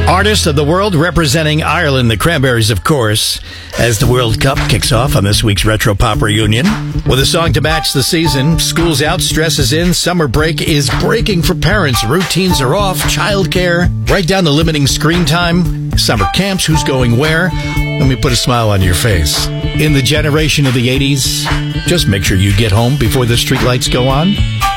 Artist of the World representing Ireland, the Cranberries, of course, as the World Cup kicks off on this week's Retro Pop Reunion. With a song to match the season, school's out, stress is in, summer break is breaking for parents, routines are off, childcare, right down to limiting screen time, summer camps, who's going where. Let me put a smile on your face. In the generation of the 80s, just make sure you get home before the streetlights go on.